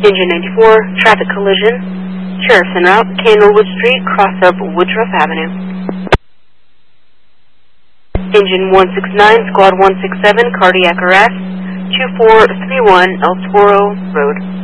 Engine 94, traffic collision. Sheriff's en route, Candlewood Street, cross up Woodruff Avenue. Engine 169, Squad 167, cardiac arrest, 2431 El Toro Road.